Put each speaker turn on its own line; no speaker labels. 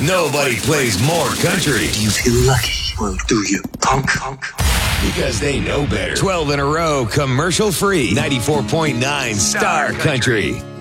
Nobody plays more country.
Do you feel lucky? Well, do you, punk?
Because they know better. 12 in a row, commercial free. 94.9 Star Country.